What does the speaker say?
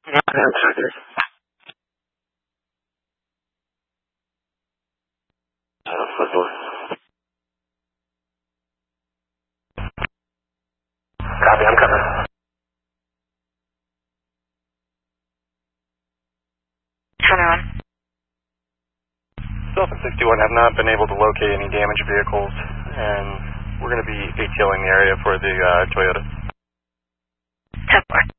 Copy, I'm coming. Turn on. Dolphin 61 have not been able to locate any damaged vehicles, and we're going to be ATLing the area for the Toyota. 10-4.